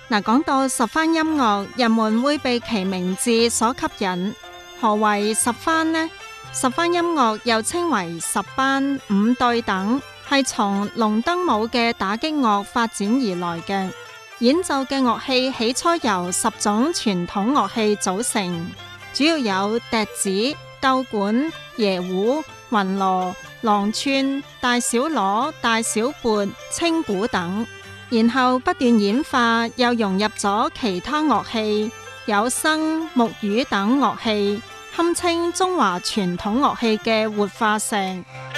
嗱，講到十番音樂，人們會被其名字所吸引。何為十番呢？十番音樂又稱為十班、五對等，係從龍燈舞嘅打擊樂發展而來嘅。演奏嘅樂器起初由10種傳統樂器組成，主要有笛子、斗管、椰胡、雲鑼、廊串、大小鑼、大小撥、清鼓等。然後不斷演化，又融入咗其他樂器，有笙、木魚等樂器，堪稱中華傳統樂器嘅活化石。